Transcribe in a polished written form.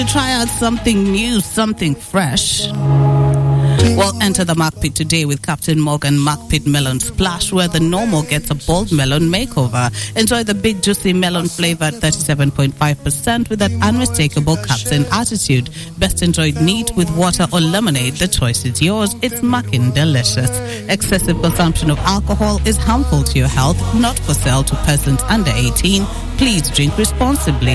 to try out something new, something fresh? Well, enter the Mark Pit today with Captain Morgan Mark Pit Melon Splash, where the normal gets a bold melon makeover. Enjoy the big juicy melon flavor at 37.5% with that unmistakable Captain attitude. Best enjoyed neat with water or lemonade. The choice is yours. It's mucking delicious. Excessive consumption of alcohol is harmful to your health, not for sale to persons under 18. Please drink responsibly.